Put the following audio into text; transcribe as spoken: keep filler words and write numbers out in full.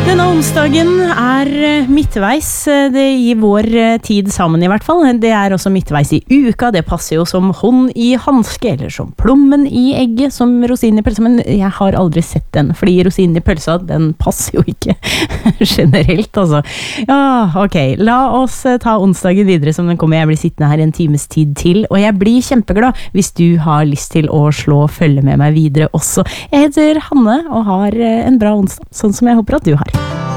Denne onsdagen er midtveis, det i vår tid sammen i hvert fall. Det er også midtveis i uka, det passer jo som hånd i handske, eller som plommen i egget, som rosinen i pølsa, men jeg har aldri sett den, fordi rosinen i pølsa, den passer jo ikke generelt, altså. Ja, ok, la oss ta onsdagen videre som den kommer. Jeg blir sittende her en times tid til, og jeg blir kjempeglad hvis du har lyst til å slå og følge med meg videre også. Jeg heter Hanne og har en bra onsdag, sånn som jeg håper at du har.